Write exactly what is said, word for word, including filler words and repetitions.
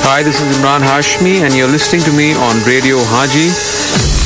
Hi, this is Imran Hashmi, and you're listening to me on Radio Haji